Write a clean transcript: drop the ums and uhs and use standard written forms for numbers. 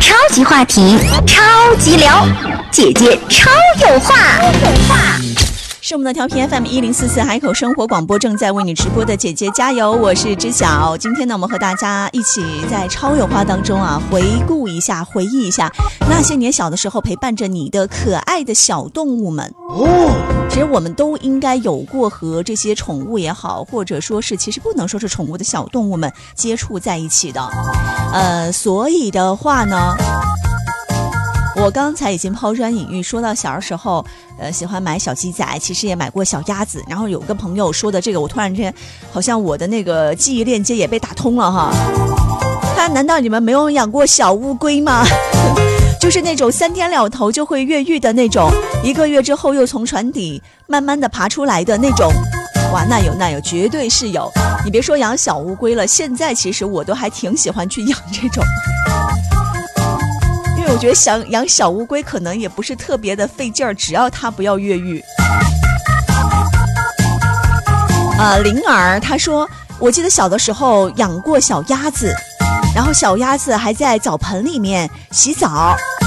超级话题，超级聊，姐姐超有话。 是我们的调频 FM 1044海口生活广播正在为你直播的姐姐加油，我是知晓。今天呢，我们和大家一起在超有话当中回顾一下，回忆一下那些年小的时候陪伴着你的可爱的小动物们。其实我们都应该有过和这些宠物也好，或者说是其实不能说是宠物的小动物们接触在一起的。所以的话呢，我刚才已经抛砖引玉，说到小的时候喜欢买小鸡仔，其实也买过小鸭子。然后有个朋友说的这个，我突然间好像我的那个记忆链接也被打通了哈。难道你们没有养过小乌龟吗？就是那种3天2头就会越狱的那种，1个月之后又从船底慢慢的爬出来的那种。哇，那有绝对是有。你别说养小乌龟了，现在其实我都还挺喜欢去养这种，因为我觉得养小乌龟可能也不是特别的费劲儿，只要它不要越狱。灵儿他说，我记得小的时候养过小鸭子，然后小鸭子还在澡盆里面洗澡，